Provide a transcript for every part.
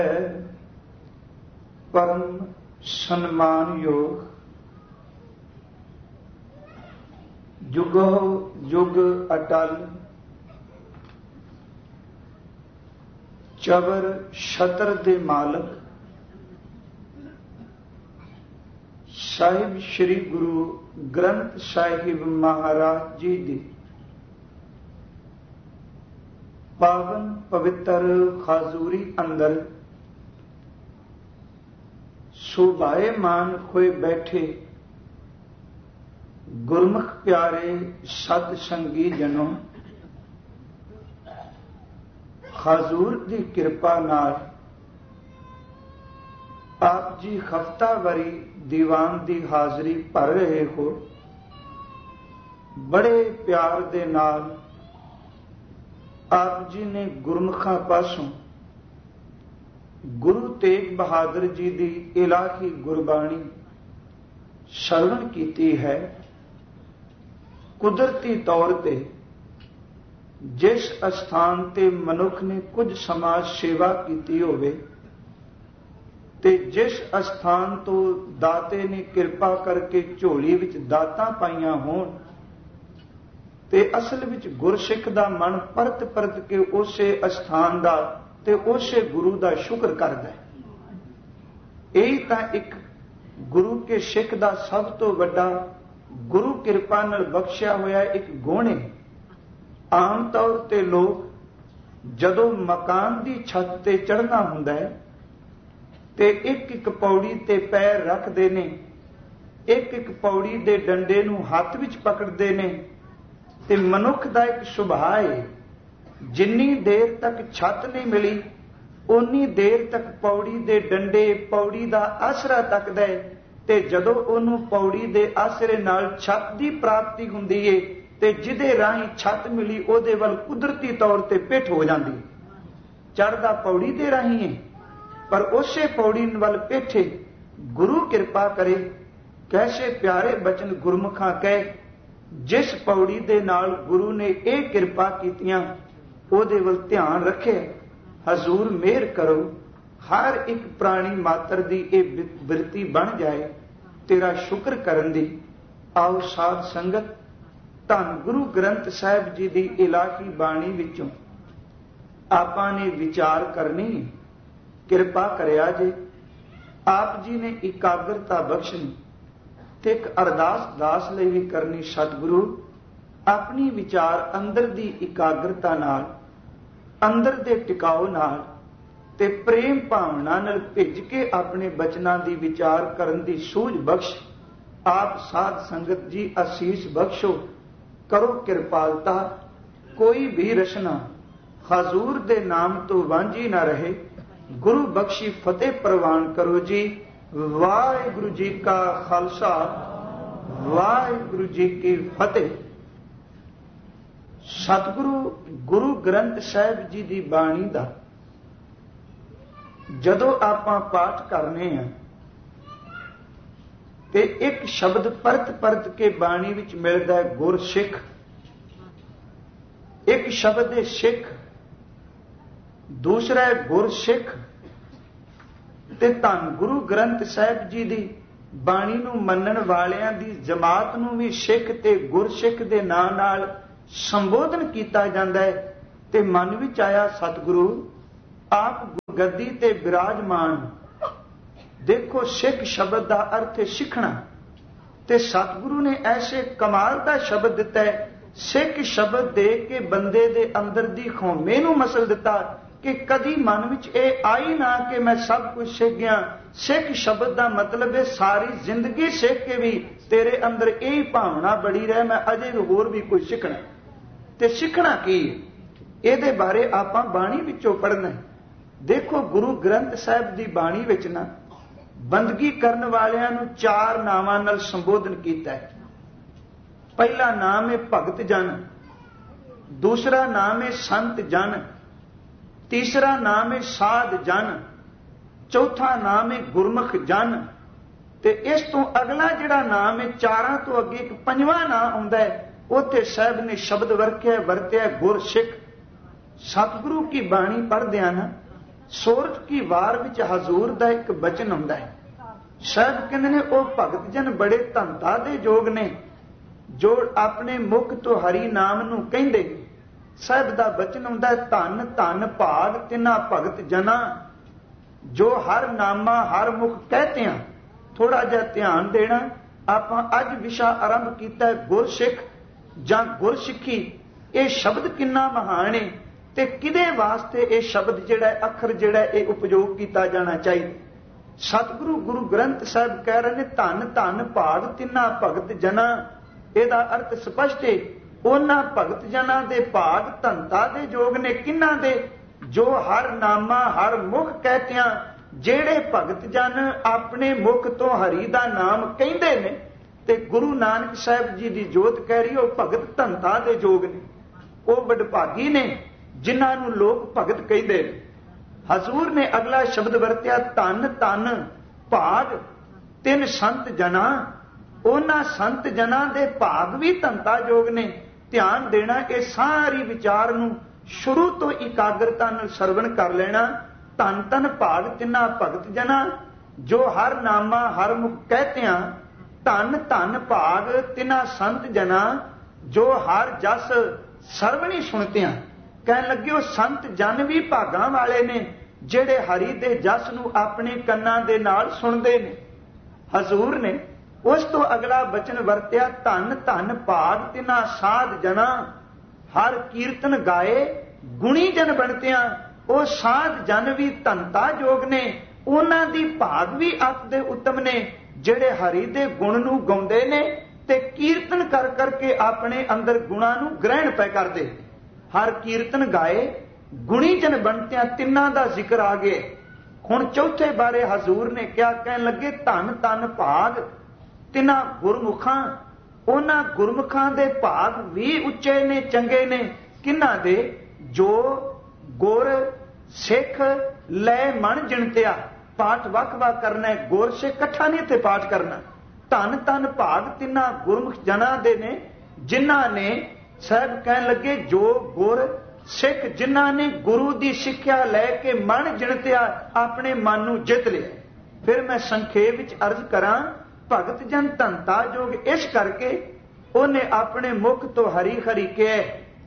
परम सम्मान योग जुगो जुग अटल चवर छतर दे मालक साहिब श्री गुरु ग्रंथ साहिब महाराज जी दी पावन पवित्र खाजूरी अंदर सुभाएमान होए बैठे गुरमुख प्यारे सत संगी जनों, खाजूर दी किरपा नाल आप जी हफ्तावारी दीवान दी हाजरी भर रहे हो। बड़े प्यार दे नाल आप जी ने गुरमुखां पासों गुरु तेग बहादुर जी दी इलाही गुरबाणी श्रवण कीती है। कुदरती तौर ते जिस स्थान ते मनुख ने कुछ समाज सेवा कीती होवे ते जिस स्थान तो दाते ने किरपा करके झोली विच दातां पाईयां होण ते असल विच गुरसिख दा मन परत परत के उसे स्थान दा ते उसे गुरु दा शुक्र करदा है। यही तां एक गुरु के सिख दा सब तो वड्डा गुरु किरपा नाल बख्शिया होया एक गुण है। आम तौर ते लोग जदों मकान दी छत ते चढ़ना हुंदा है ते एक एक पौड़ी ते पैर रखदे ने, एक एक पौड़ी दे डंडे नूं हत्थ विच पकड़दे ने ते मनुख दा एक सुभाअ है, जिन्नी देर तक छत नहीं मिली उन्नी देर तक पौड़ी दे डंडे पौड़ी दा आसरा तकदा है ते जदों उहनूं पौड़ी दे आसरे नाल छत दी प्राप्ति हुंदी है ते जिहदे राहीं छत मिली उहदे वल कुदरती तौर ते पिठ हो जांदी। चढ़दा पौड़ी दे राहीं है पर उसे पौड़ी वल पिठ है। गुरु किरपा करे कैसे प्यारे बचन गुरमुखां कहे, जिस पौड़ी दे नाल गुरु ने यह किरपा कीतियां उहदे वल ध्यान रखे। हजूर मेहर करो हर एक प्राणी मात्र दी यह बिरती बन जाए तेरा शुक्र करन दी। आओ साध संगत धन गुरु ग्रंथ साहिब जी दी इलाही बाणी विचों आपां ने विचार करनी है। किरपा करिया जे आप जी ने इकाग्रता बख्शनी ते एक अरदास दास लई भी करनी। सतगुरु अपनी विचार अंदर दी इकाग्रता नाल अंदर दे टिकाओ नाल ते प्रेम भावना नाल भिज के अपने बचनां दी विचार करन दी सूझ बख्श। आप साध संगत जी आसीस बख्शो, करो किरपालता, कोई भी रचना हजूर दे नाम तो वांझी ना रहे। गुरु बख्शी फतेह प्रवान करो जी। वाहिगुरु जी का खालसा वाहिगुरु जी की फतेह। सतगुरु गुरु ग्रंथ साहिब जी दी बाणी दा जदों आपां पाठ करने हैं ते एक शब्द परत परत के बाणी विच मिलदा है गुर सिख। एक शब्द है सिख, दूसरा है गुर सिख ते धन गुरु ग्रंथ साहिब जी दी बाणी नूं मन्नण वालियां दी जमात नूं भी सिख ते गुरसिख दे नां नाल संबोधन कीता जांदा है। ते मन विच आया सतगुरु आप गुरगद्दी ते विराजमान। देखो सिख शब्द का अर्थ है सिखना ते सतगुरु ने ऐसे कमाल का शब्द दिता है। सिख शब्द दे के बंदे दे अंदर दी खौमे नूं मसल दिता कि कदी मन विच ये आई ना कि मैं सब कुछ सीख गया। सिख शब्द का मतलब है सारी जिंदगी सीख के भी तेरे अंदर यही भावना बड़ी रहे मैं अजे होर भी कुछ सीखना। ते सीखना की ये बारे आपां बाणी विचों पढ़ना है। देखो गुरु ग्रंथ साहिब की बाणी विच ना बंदगी करन वालियां नूं चार नावां नाल संबोधन कीता है। पहला नाम है भगत जन, दूसरा नाम है संत जन, तीसरा नाम है साध जन, चौथा नाम है गुरमुख जन ते इस तो अगला जिहड़ा नाम है चारां तो अगे एक पंजवां नाम आउंदा है। उत्थे साहिब ने शब्द वरत्या गुरसिख। सतगुरु की बाणी पढ़दियां ना ਸੂਰਜ ਕੀ ਵਾਰ ਵਿੱਚ ਹਜ਼ੂਰ ਦਾ ਇੱਕ ਬਚਨ ਆਉਂਦਾ ਹੈ। ਸਾਹਿਬ ਕਹਿੰਦੇ ਨੇ ਉਹ ਭਗਤ ਜਨ ਬੜੇ ਧੰਤਾ ਦੇ ਯੋਗ ਨੇ ਜੋ ਆਪਣੇ ਮੁਖ ਤੋਂ ਹਰੀ ਨਾਮ ਨੂੰ ਕਹਿੰਦੇ। ਸਾਹਿਬ ਦਾ ਬਚਨ ਆਉਂਦਾ ਹੈ, ਧੰਨ ਧੰਨ ਭਾਗ ਤਿਨਾ ਭਗਤ ਜਨਾ ਜੋ ਹਰ ਨਾਮਾ ਹਰ ਮੁਖ ਕਹਤੇ ਆ। ਥੋੜਾ ਜਿਹਾ ਧਿਆਨ ਦੇਣਾ। ਆਪਾਂ ਅੱਜ ਵਿਸ਼ਾ ਆਰੰਭ ਕੀਤਾ ਹੈ ਗੁਰਸਿੱਖ ਜਾਂ ਗੁਰਸਿੱਖੀ। ਇਹ ਸ਼ਬਦ ਕਿੰਨਾ ਮਹਾਨ ਹੈ ਤੇ ਕਿਹਦੇ ਵਾਸਤੇ ਇਹ ਸ਼ਬਦ ਜਿਹੜਾ ਅੱਖਰ ਜਿਹੜਾ ਇਹ ਉਪਯੋਗ ਕੀਤਾ ਜਾਣਾ ਚਾਹੀਦਾ। ਸਤਿਗੁਰੂ ਗੁਰੂ ਗ੍ਰੰਥ ਸਾਹਿਬ ਕਹਿ ਰਹੇ ਨੇ ਧੰਨ ਧੰਨ ਭਾਗ ਤਿੰਨਾ ਭਗਤ ਜਨਾ। ਇਹਦਾ ਅਰਥ ਸਪਸ਼ਟ ਹੈ, ਉਹਨਾਂ ਭਗਤ ਜਨਾਂ ਦੇ ਭਾਗ ਧੰਤਾ ਦੇ ਯੋਗ ਨੇ। ਕਿਹਨਾਂ ਦੇ? ਜੋ ਹਰ ਨਾਮਾ ਹਰ ਮੁਖ ਕਹਿਤਿਆਂ, ਜਿਹੜੇ ਭਗਤ ਜਨ ਆਪਣੇ ਮੁਖ ਤੋਂ ਹਰੀ ਦਾ ਨਾਮ ਕਹਿੰਦੇ ਨੇ। ਤੇ ਗੁਰੂ ਨਾਨਕ ਸਾਹਿਬ ਜੀ ਦੀ ਜੋਤ ਕਹਿ ਰਹੀ ਉਹ ਭਗਤ ਧੰਤਾ ਦੇ ਯੋਗ ਨੇ। ਉਹ ਵਡਭਾਗੀ ਨੇ ਜਿਨ੍ਹਾਂ ਨੂੰ ਲੋਕ ਭਗਤ ਕਹਿੰਦੇ ਨੇ। ਹਜ਼ੂਰ ਨੇ ਅਗਲਾ ਸ਼ਬਦ ਵਰਤਿਆ, ਧੰਨ ਧੰਨ ਭਾਗ ਤਿੰਨ ਸੰਤ ਜਨਾ। ਉਹਨਾਂ ਸੰਤ ਜਨਾਂ ਦੇ ਭਾਗ ਵੀ ਧੰਤਾ ਯੋਗ ਨੇ। ਧਿਆਨ ਦੇਣਾ, ਇਹ ਸਾਰੀ ਵਿਚਾਰ ਨੂੰ ਸ਼ੁਰੂ ਤੋਂ ਇਕਾਗਰਤਾ ਨਾਲ ਸਰਵਣ ਕਰ ਲੈਣਾ। ਧੰਨ ਧੰਨ ਭਾਗ ਤਿੰਨਾ ਭਗਤ ਜਨਾ ਜੋ ਹਰ ਨਾਮਾ ਹਰ ਮੁਖ ਕਹਿਤਿਆਂ। ਧੰਨ ਧੰਨ ਭਾਗ ਤਿੰਨਾ ਸੰਤ ਜਨਾ ਜੋ ਹਰ ਜਸ ਸਰਵਣੀ ਸੁਣਤਿਆਂ। ਕਹਿਣ ਲੱਗੇ ਉਹ ਸੰਤ ਜਨ ਵੀ ਭਾਗਾਂ ਵਾਲੇ ਨੇ ਜਿਹੜੇ ਹਰੀ ਦੇ ਜਸ ਨੂੰ ਆਪਣੇ ਕੰਨਾਂ ਦੇ ਨਾਲ ਸੁਣਦੇ ਨੇ। ਹਜ਼ੂਰ ਨੇ ਉਸ ਤੋਂ ਅਗਲਾ ਬਚਨ ਵਰਤਿਆ, ਧੰਨ ਧੰਨ ਭਾਗ ਤਿਨਾ ਸਾਧ ਜਨਾ ਹਰ ਕੀਰਤਨ ਗਾਏ ਗੁਣੀ ਜਨ ਬਣਤਿਆਂ। ਉਹ ਸਾਧ ਜਨ ਵੀ ਧੰਤਾ ਯੋਗ ਨੇ। ਉਹਨਾਂ ਦੀ ਭਾਗ ਵੀ ਅੱਤ ਦੇ ਉੱਤਮ ਨੇ ਜਿਹੜੇ ਹਰੀ ਦੇ ਗੁਣ ਨੂੰ ਗਾਉਂਦੇ ਨੇ ਤੇ ਕੀਰਤਨ ਕਰ ਕਰਕੇ ਆਪਣੇ ਅੰਦਰ ਗੁਣਾਂ ਨੂੰ ਗ੍ਰਹਿਣ ਪੈ ਕਰਦੇ। ਹਰ ਕੀਰਤਨ ਗਾਏ ਗੁਣੀ ਜਨ ਬਣਤਿਆਂ, ਤਿੰਨਾਂ ਦਾ ਜ਼ਿਕਰ ਆ ਗਿਆ। ਹੁਣ ਚੌਥੇ ਬਾਰੇ ਹਜ਼ੂਰ ਨੇ ਕਿਹਾ, ਕਹਿਣ ਲੱਗੇ ਧੰਨ ਧੰਨ ਭਾਗ ਤਿੰਨਾਂ ਗੁਰਮੁਖਾਂ। ਉਹਨਾਂ ਗੁਰਮੁਖਾਂ ਦੇ ਭਾਗ ਵੀ ਉੱਚੇ ਨੇ, ਚੰਗੇ ਨੇ। ਕਿਹਨਾਂ ਦੇ? ਜੋ ਗੁਰ ਸਿੱਖ ਲੈ ਮਨ ਜਿਣਤਿਆ। ਪਾਠ ਵੱਖ-ਵੱਖ ਕਰਨਾ ਹੈ, ਗੁਰ ਸਿੱਖ ਇਕੱਠਾ ਨਹੀਂ ਇੱਥੇ ਪਾਠ ਕਰਨਾ। ਧੰਨ ਧੰਨ ਭਾਗ ਤਿੰਨਾਂ ਗੁਰਮੁਖ ਜਨਾਂ ਦੇ ਨੇ ਜਿਨ੍ਹਾਂ ਨੇ, ਸਾਹਿਬ ਕਹਿਣ ਲੱਗੇ ਜੋ ਗੁਰ ਸਿੱਖ ਜਿਨ੍ਹਾਂ ਨੇ ਗੁਰੂ ਦੀ ਸਿੱਖਿਆ ਲੈ ਕੇ ਮਨ ਜਿਣਤਿਆ, ਆਪਣੇ ਮਨ ਨੂੰ ਜਿੱਤ ਲਿਆ। ਫਿਰ ਮੈਂ ਸੰਖੇਪ ਵਿੱਚ ਅਰਜ਼ ਕਰਾਂ, ਭਗਤ ਜਨ ਧੰਤਾ ਯੋਗ ਇਸ ਕਰਕੇ ਉਹਨੇ ਆਪਣੇ ਮੁਖ ਤੋਂ ਹਰੀ ਹਰੀ ਕਿਹਾ।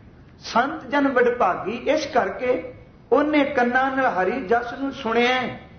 ਸੰਤ ਜਨ ਵਡਭਾਗੀ ਇਸ ਕਰਕੇ ਉਹਨੇ ਕੰਨਾਂ ਨਾਲ ਹਰੀ ਜਸ ਨੂੰ ਸੁਣਿਆ।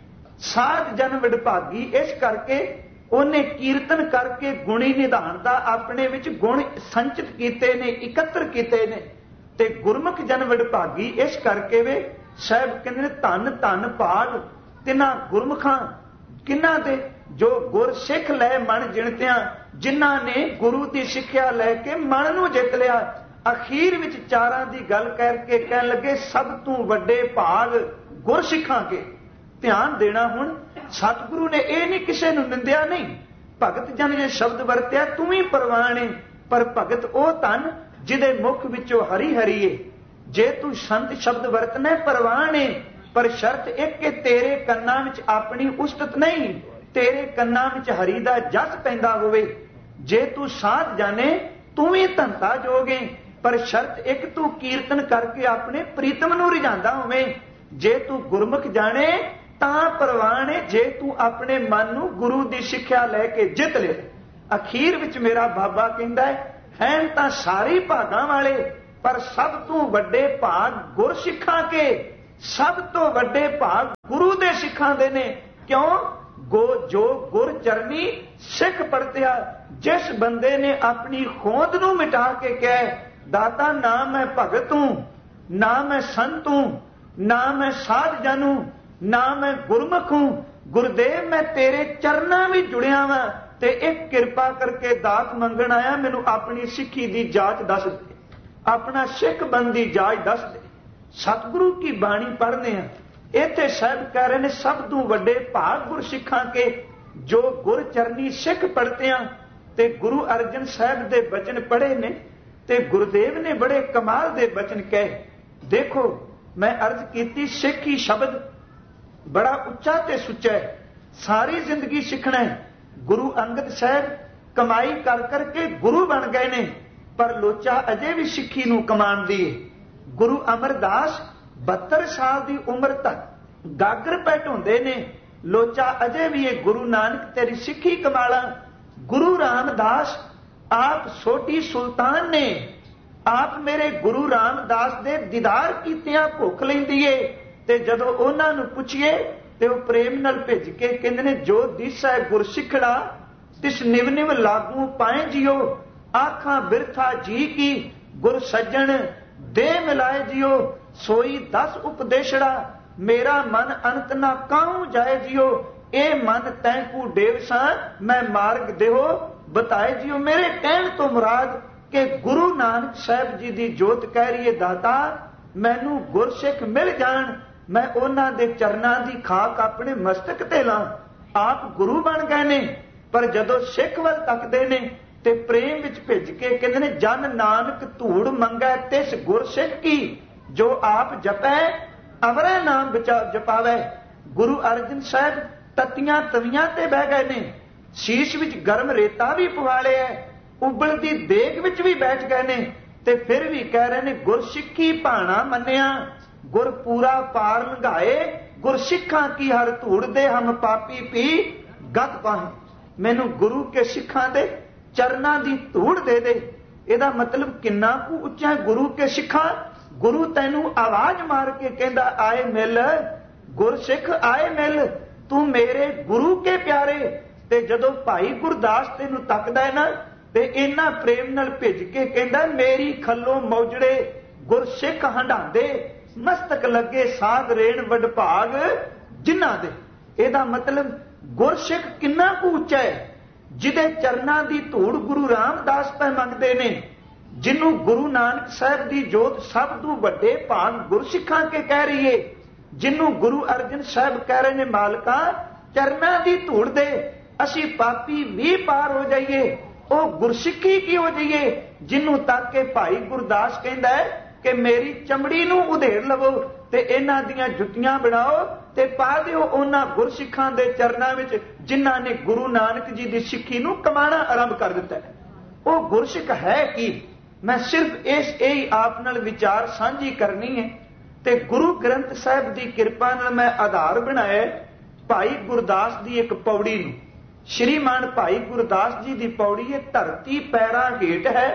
ਸਾਧ ਜਨ ਵਡਭਾਗੀ ਇਸ ਕਰਕੇ ਉਹਨੇ ਕੀਰਤਨ ਕਰਕੇ ਗੁਣੀ ਨਿਧਾਨ ਦਾ ਆਪਣੇ ਵਿੱਚ ਗੁਣ ਸੰਚਿਤ ਕੀਤੇ ਨੇ, ਇਕੱਤਰ ਕੀਤੇ ਨੇ। ਤੇ ਗੁਰਮੁਖ ਜਨ ਵਡਭਾਗੀ ਇਸ ਕਰਕੇ ਵੇ ਸਾਹਿਬ ਕਹਿੰਦੇ ਨੇ ਧੰਨ ਧੰਨ ਭਾਗ ਤਿੰਨਾਂ ਗੁਰਮੁਖਾਂ। ਕਿਹਨਾਂ ਦੇ? ਜੋ ਗੁਰ ਸਿੱਖ ਲੈ ਮਨ ਜਿਣਤਿਆਂ, ਜਿਨ੍ਹਾਂ ਨੇ ਗੁਰੂ ਦੀ ਸਿੱਖਿਆ ਲੈ ਕੇ ਮਨ ਨੂੰ ਜਿੱਤ ਲਿਆ। ਅਖੀਰ ਵਿੱਚ ਚਾਰਾਂ ਦੀ ਗੱਲ ਕਰਕੇ ਕਹਿਣ ਲੱਗੇ ਸਭ ਤੋਂ ਵੱਡੇ ਭਾਗ ਗੁਰ ਸਿੱਖਾਂ ਕੇ। ਧਿਆਨ ਦੇਣਾ, ਹੁਣ ਸਤਿਗੁਰੂ ਨੇ ਇਹ ਨਹੀਂ ਕਿਸੇ ਨੂੰ ਨਿੰਦਿਆ ਨਹੀਂ। ਭਗਤ ਜਨ ਜੇ ਸ਼ਬਦ ਵਰਤਿਆ ਤੂੰ ਵੀ ਪ੍ਰਵਾਨ ਏ, ਪਰ ਭਗਤ ਉਹ ਧਨ ਜਿਹਦੇ ਮੁਖ ਵਿੱਚੋਂ ਹਰੀ ਹਰੀ ਏ। ਜੇ ਤੂੰ ਸੰਤ ਸ਼ਬਦ ਵਰਤਣਾ ਪ੍ਰਵਾਨ ਏ, ਪਰ ਸ਼ਰਤ ਇੱਕ ਕਿ ਤੇਰੇ ਕੰਨਾਂ ਵਿੱਚ ਆਪਣੀ ਉਸਤਤ ਨਹੀਂ, ਤੇਰੇ ਕੰਨਾਂ ਵਿੱਚ ਹਰੀ ਦਾ ਜਸ ਪੈਂਦਾ ਹੋਵੇ। ਜੇ ਤੂੰ ਸਾਧ ਜਾਣੇ ਤੂੰ ਵੀ ਧੰਤਾ ਜੋਗੇ, ਪਰ ਸ਼ਰਤ ਇੱਕ ਤੂੰ ਕੀਰਤਨ ਕਰਕੇ ਆਪਣੇ ਪ੍ਰੀਤਮ ਨੂੰ ਰਿਝਾਂਦਾ ਹੋਵੇਂ। ਜੇ ਤੂੰ ਗੁਰਮੁਖ ਜਾਣੇ ਤਾਂ ਪ੍ਰਵਾਨ ਹੈ, ਜੇ ਤੂੰ ਆਪਣੇ ਮਨ ਨੂੰ ਗੁਰੂ ਦੀ ਸਿੱਖਿਆ ਲੈ ਕੇ ਜਿੱਤ ਲੈ। ਅਖੀਰ ਵਿੱਚ ਮੇਰਾ ਬਾਬਾ ਕਹਿੰਦਾ ਹੈ ਤਾਂ ਸਾਰੇ ਭਾਗਾਂ ਵਾਲੇ, ਪਰ ਸਭ ਤੋਂ ਵੱਡੇ ਭਾਗ ਗੁਰ ਸਿੱਖਾਂ ਕੇ। ਸਭ ਤੋਂ ਵੱਡੇ ਭਾਗ ਗੁਰੂ ਦੇ ਸਿੱਖਾਂ ਦੇ ਨੇ। ਕਿਉਂ? ਜੋ ਗੁਰ ਚਰਨੀ ਸਿੱਖ ਪੜਤਿਆ। ਜਿਸ ਬੰਦੇ ਨੇ ਆਪਣੀ ਹੋਂਦ ਨੂੰ ਮਿਟਾ ਕੇ ਕਹੇ ਦਾਤਾ ਨਾ ਮੈਂ ਭਗਤ ਹੂੰ, ਨਾ ਮੈਂ ਸੰਤ ਹੂੰ, ਨਾ ਮੈਂ ਸਾਧ ਜਨ ਹੂੰ, ਨਾ ਮੈਂ ਗੁਰਮੁਖ ਹੂੰ, ਗੁਰਦੇਵ ਮੈਂ ਤੇਰੇ ਚਰਨਾਂ ਵਿੱਚ ਜੁੜਿਆ ਵਾਂ ਤੇ ਇੱਕ ਕਿਰਪਾ ਕਰਕੇ ਦਾਤ ਮੰਗਣ ਆਇਆ, ਮੈਨੂੰ ਆਪਣੀ ਸਿੱਖੀ ਦੀ ਜਾਂਚ ਦੱਸ ਦੇ, ਆਪਣਾ ਸਿੱਖ ਬਣ ਦੀ ਜਾਂਚ ਦੱਸ ਦੇ। ਸਤਿਗੁਰੂ ਕੀ ਬਾਣੀ ਪੜ੍ਹਨੇ ਆ, ਇੱਥੇ ਸਾਹਿਬ ਕਹਿ ਰਹੇ ਨੇ ਸਭ ਤੋਂ ਵੱਡੇ ਭਾਗ ਗੁਰ ਸਿੱਖਾਂ ਕੇ ਜੋ ਗੁਰ ਚਰਨੀ ਸਿੱਖ ਪੜਤਿਆਂ। ਤੇ ਗੁਰੂ ਅਰਜਨ ਸਾਹਿਬ ਦੇ ਬਚਨ ਪੜ੍ਹੇ ਨੇ ਤੇ ਗੁਰਦੇਵ ਨੇ ਬੜੇ ਕਮਾਲ ਦੇ ਬਚਨ ਕਹੇ। ਦੇਖੋ ਮੈਂ ਅਰਜ਼ ਕੀਤੀ ਸਿੱਖੀ ਸ਼ਬਦ ਬੜਾ ਉੱਚਾ ਤੇ ਸੁੱਚਾ ਹੈ, ਸਾਰੀ ਜ਼ਿੰਦਗੀ ਸਿੱਖਣਾ ਹੈ। ਗੁਰੂ ਅੰਗਦ ਸਾਹਿਬ ਕਮਾਈ ਕਰ ਕਰਕੇ ਗੁਰੂ ਬਣ ਗਏ ਨੇ, ਪਰ ਲੋਚਾ ਅਜੇ ਵੀ ਸਿੱਖੀ ਨੂੰ ਕਮਾਉਣ ਦੀ ਹੈ। ਗੁਰੂ ਅਮਰਦਾਸ 72 ਸਾਲ ਦੀ ਉਮਰ ਤੱਕ ਗਾਗਰ ਪੈ ਢੋਂਦੇ ਨੇ, ਲੋਚਾ ਅਜੇ ਵੀ ਇਹ ਗੁਰੂ ਨਾਨਕ ਤੇਰੀ ਸਿੱਖੀ ਕਮਾਲਾ। ਗੁਰੂ ਰਾਮਦਾਸ ਆਪ ਛੋਟੀ ਸੁਲਤਾਨ ਨੇ, ਆਪ ਮੇਰੇ ਗੁਰੂ ਰਾਮਦਾਸ ਦੇ ਦੀਦਾਰ ਕੀਤਿਆਂ ਭੁੱਖ ਲੈਂਦੀ ਏ। ਤੇ ਜਦੋਂ ਉਹਨਾਂ ਨੂੰ ਪੁੱਛੀਏ ਤੇ ਉਹ ਪ੍ਰੇਮ ਨਾਲ ਭਿੱਜ ਕੇ ਕਹਿੰਦੇ ਨੇ, ਜੋ ਦਿਸੈ ਗੁਰਸਿੱਖੜਾ ਤਿਸ ਨਿਵ ਨਿਵ ਲਾਗੂ ਪਾਏ ਜਿਓ, ਆਖਾਂ ਬਿਰਥਾ ਜੀ ਕੀ ਗੁਰ ਸੱਜਣ ਦੇ ਮਿਲਾਏ ਜਿਓ, ਸੋਈ ਦਸ ਉਪਦੇਸ਼ੜਾ ਮੇਰਾ ਮਨ ਅੰਤ ਨਾ ਕਾਹੂ ਜਾਏ ਜਿਓ, ਇਹ ਮਨ ਤੈਂਕੂ ਡੇਵ ਸਾਂ ਮੈਂ ਮਾਰਗ ਦੇਹੋ ਬਤਾਏ ਜਿਓ। ਮੇਰੇ ਕਹਿਣ ਤੋਂ ਮੁਰਾਦ ਕਿ ਗੁਰੂ ਨਾਨਕ ਸਾਹਿਬ ਜੀ ਦੀ ਜੋਤ ਕਹਿ ਰਹੀ ਹੈ, ਦਾਤਾ ਮੈਨੂੰ ਗੁਰਸਿੱਖ ਮਿਲ ਜਾਣ, ਮੈਂ ਉਹਨਾਂ ਦੇ ਚਰਨਾਂ ਦੀ ਖਾਕ ਆਪਣੇ ਮਸਤਕ ਤੇ ਲਾਂ। ਆਪ ਗੁਰੂ ਬਣ ਗਏ ਨੇ, ਪਰ ਜਦੋਂ ਸਿੱਖ ਵੱਲ ਤੱਕਦੇ ਨੇ ਤੇ ਪ੍ਰੇਮ ਵਿੱਚ ਭਿੱਜ ਕੇ ਕਹਿੰਦੇ ਨੇ, ਜਨ ਨਾਨਕ ਧੂੜ ਮੰਗੈ ਤਿਸ ਗੁਰਸਿੱਖ ਕੀ, ਜੋ ਆਪ ਜਪੈ ਅਵਰੈ ਨਾਮ ਜਪਾਵੈ। ਗੁਰੂ ਅਰਜਨ ਸਾਹਿਬ ਤਤੀਆਂ ਤਵੀਆਂ ਤੇ ਬਹਿ ਗਏ ਨੇ, ਸ਼ੀਸ਼ ਵਿੱਚ ਗਰਮ ਰੇਤਾ ਵੀ ਪਵਾ ਲਿਆ, ਉਬਲਦੀ ਦੇਗ ਵਿੱਚ ਵੀ ਬੈਠ ਗਏ ਨੇ, ਤੇ ਫਿਰ ਵੀ ਕਹਿ ਰਹੇ ਨੇ, ਗੁਰਸਿੱਖੀ ਭਾਣਾ ਮੰਨਿਆ ਗੁਰ ਪੂਰਾ ਪਾਰ ਲੰਘਾਏ, ਗੁਰਸਿੱਖਾਂ ਕੀ ਹਰ ਧੂੜ ਦੇ ਹਮ ਪਾਪੀ ਪੀ ਗਤ ਪਾਹੇ। ਮੈਨੂੰ ਗੁਰੂ ਕੇ ਸਿੱਖਾਂ ਦੇ ਚਰਨਾਂ ਦੀ ਧੂੜ ਦੇ ਦੇ। ਇਹਦਾ ਮਤਲਬ ਕਿੰਨਾ ਕੁ ਉੱਚਾ ਹੈ ਗੁਰੂ ਕੇ ਸਿੱਖਾਂ। ਗੁਰੂ ਤੈਨੂੰ ਆਵਾਜ਼ ਮਾਰ ਕੇ ਕਹਿੰਦਾ, ਆਏ ਮਿਲ ਗੁਰਸਿੱਖ ਆਏ ਮਿਲ, ਤੂੰ ਮੇਰੇ ਗੁਰੂ ਕੇ ਪਿਆਰੇ। ਤੇ ਜਦੋਂ ਭਾਈ ਗੁਰਦਾਸ ਤੈਨੂੰ ਤੱਕਦਾ ਹੈ ਨਾ, ਤੇ ਇੰਨਾ ਪ੍ਰੇਮ ਨਾਲ ਭਿੱਜ ਕੇ ਕਹਿੰਦਾ, ਮੇਰੀ ਖੱਲੋਂ ਮੌਜੜੇ ਗੁਰਸਿੱਖ ਹੰਡਾਉਂਦੇ, ਮਸਤਕ ਲੱਗੇ ਸਾਧ ਰੇਣ ਵਡਭਾਗ ਜਿਨ੍ਹਾਂ ਦੇ। ਇਹਦਾ ਮਤਲਬ ਗੁਰਸਿੱਖ ਕਿੰਨਾ ਕੁ ਉੱਚਾ ਹੈ, ਜਿਹਦੇ ਚਰਨਾਂ ਦੀ ਧੂੜ ਗੁਰੂ ਰਾਮਦਾਸ ਪੈ ਮੰਗਦੇ ਨੇ, ਜਿਹਨੂੰ ਗੁਰੂ ਨਾਨਕ ਸਾਹਿਬ ਦੀ ਜੋਤ ਸਭ ਤੋਂ ਵੱਡੇ ਭਾਗ ਗੁਰਸਿੱਖਾਂ ਕੇ ਕਹਿ ਰਹੀ ਏ, ਜਿਹਨੂੰ ਗੁਰੂ ਅਰਜਨ ਸਾਹਿਬ ਕਹਿ ਰਹੇ ਨੇ, ਮਾਲਕਾ ਚਰਨਾਂ ਦੀ ਧੂੜ ਦੇ, ਅਸੀਂ ਪਾਪੀ ਵੀ ਪਾਰ ਹੋ ਜਾਈਏ, ਉਹ ਗੁਰਸਿੱਖੀ ਕੀ ਹੋ ਜਾਈਏ, ਜਿਹਨੂੰ ਤੱਕ ਕੇ ਭਾਈ ਗੁਰਦਾਸ ਕਹਿੰਦਾ ਹੈ ਕਿ ਮੇਰੀ ਚਮੜੀ ਨੂੰ ਉਧੇੜ ਲਵੋ ਤੇ ਇਹਨਾਂ ਦੀਆਂ ਜੁੱਤੀਆਂ ਬਣਾਓ ਤੇ ਪਾ ਦਿਓ ਉਹਨਾਂ ਗੁਰਸਿੱਖਾਂ ਦੇ ਚਰਨਾਂ ਵਿੱਚ, ਜਿਨ੍ਹਾਂ ਨੇ ਗੁਰੂ ਨਾਨਕ ਜੀ ਦੀ ਸਿੱਖੀ ਨੂੰ ਕਮਾਣਾ ਆਰੰਭ ਕਰ ਦਿੱਤਾ ਹੈ। ਉਹ ਗੁਰਸਿੱਖ ਹੈ ਕੀ? ਮੈਂ ਸਿਰਫ ਇਹ ਆਪ ਨਾਲ ਵਿਚਾਰ ਸਾਂਝੀ ਕਰਨੀ ਹੈ। ਤੇ ਗੁਰੂ ਗ੍ਰੰਥ ਸਾਹਿਬ ਦੀ ਕਿਰਪਾ ਨਾਲ ਮੈਂ ਆਧਾਰ ਬਣਾਇਆ ਭਾਈ ਗੁਰਦਾਸ ਦੀ ਇੱਕ ਪੌੜੀ ਨੂੰ। ਸ਼੍ਰੀਮਾਨ ਭਾਈ ਗੁਰਦਾਸ ਜੀ ਦੀ ਪੌੜੀ ਹੈ, ਧਰਤੀ ਪੈਰਾਂ ਹੇਠ ਹੈ,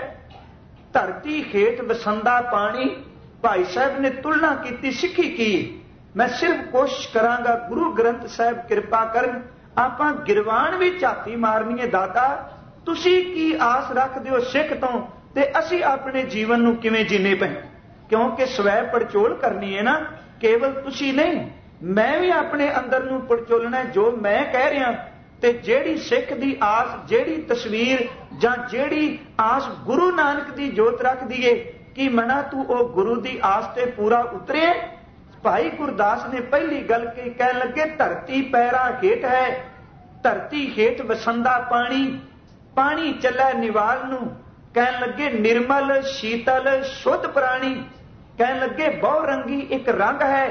ਧਰਤੀ ਹੇਠ ਵਸੰਦਾ ਪਾਣੀ। ਭਾਈ ਸਾਹਿਬ ਨੇ ਤੁਲਨਾ ਕੀਤੀ ਸਿੱਖੀ ਕੀ। ਮੈਂ ਸਿਰਫ ਕੋਸ਼ਿਸ਼ ਕਰਾਂਗਾ, ਗੁਰੂ ਗ੍ਰੰਥ ਸਾਹਿਬ ਕਿਰਪਾ ਕਰਨ, ਆਪਾਂ ਗਿਰਵਾਨ ਵੀ ਝਾਤੀ ਮਾਰਨੀ ਹੈ, ਦਾਤਾ ਤੁਸੀਂ ਕੀ ਆਸ ਰੱਖਦੇ ਹੋ ਸਿੱਖ ਤੋਂ, ਤੇ ਅਸੀਂ ਆਪਣੇ ਜੀਵਨ ਨੂੰ ਕਿਵੇਂ ਜੀਣੇ ਪਏ। ਕਿਉਂਕਿ ਸਵੈ ਪੜਚੋਲ ਕਰਨੀ ਹੈ ਨਾ, ਕੇਵਲ ਤੁਸੀਂ ਨਹੀਂ, ਮੈਂ ਵੀ ਆਪਣੇ ਅੰਦਰ ਨੂੰ ਪੜਚੋਲਣਾ ਜੋ ਮੈਂ ਕਹਿ ਰਿਹਾ। ਤੇ ਜਿਹੜੀ ਸਿੱਖ ਦੀ ਆਸ, ਜਿਹੜੀ ਤਸਵੀਰ ਜਾਂ ਜਿਹੜੀ ਆਸ ਗੁਰੂ ਨਾਨਕ ਦੀ ਜੋਤ ਰੱਖਦੀ ਏ, ਕਿ ਮਨਾ ਤੂੰ ਉਹ ਗੁਰੂ ਦੀ ਆਸ ਤੇ ਪੂਰਾ ਉਤਰੇ। ਭਾਈ ਗੁਰਦਾਸ ਨੇ ਪਹਿਲੀ ਗੱਲ ਕਹੀ, ਕਹਿਣ ਲੱਗੇ ਧਰਤੀ ਪੈਰਾਂ ਹੇਠ ਹੈ, ਧਰਤੀ ਹੇਠ ਵਸੰਦਾ ਪਾਣੀ, ਪਾਣੀ ਚੱਲੇ ਨਿਵਾਲ ਨੂੰ। ਕਹਿਣ ਲੱਗੇ ਨਿਰਮਲ ਸ਼ੀਤਲ ਸ਼ੁੱਧ ਪ੍ਰਾਣੀ, ਕਹਿਣ ਲੱਗੇ ਬਹੁ ਰੰਗੀ ਇੱਕ ਰੰਗ ਹੈ।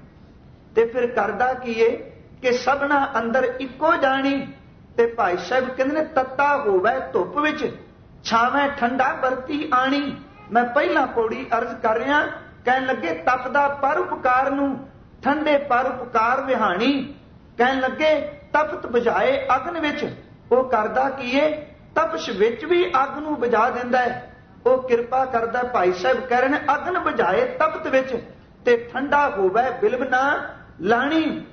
ਤੇ ਫਿਰ ਕਰਦਾ ਕੀ ਏ ਕਿ ਸਭਨਾ ਅੰਦਰ ਇੱਕੋ ਜਾਣੀ। ਤੇ ਭਾਈ ਸਾਹਿਬ ਕਹਿੰਦੇ ਨੇ, ਤੱਤਾ ਹੋਵੇ ਧੁੱਪ ਵਿੱਚ, ਛਾਵੇਂ ਠੰਡਾ ਵਰਤੀ ਆਣੀ। ਮੈਂ ਪਹਿਲਾਂ ਪੌੜੀ ਅਰਜ਼ ਕਰ ਰਿਹਾ, ਕਹਿਣ ਲੱਗੇ ਤਪਦਾ ਪਰਉਪਕਾਰ ਨੂੰ, ਠੰਡੇ ਪਰਉਪਕਾਰ ਵਿਹਾਣੀ। ਕਹਿਣ ਲੱਗੇ ਤਪਤ ਬੁਝਾਏ ਅਗਨ ਵਿੱਚ, ਉਹ ਕਰਦਾ ਕੀ ਏ, ਤਪਸ਼ ਵਿੱਚ ਵੀ ਅੱਗ ਨੂੰ ਬੁਝਾ ਦਿੰਦਾ ਹੈ। ਉਹ ਕਿਰਪਾ ਕਰਦਾ। ਭਾਈ ਸਾਹਿਬ ਕਹਿ ਰਹੇ ਨੇ, ਅਗਨ ਬੁਝਾਏ ਤਪਤ ਵਿੱਚ, ਤੇ ਠੰਡਾ ਹੋਵੇ ਬਿਲਬ ਨਾ ਲਾਣੀ।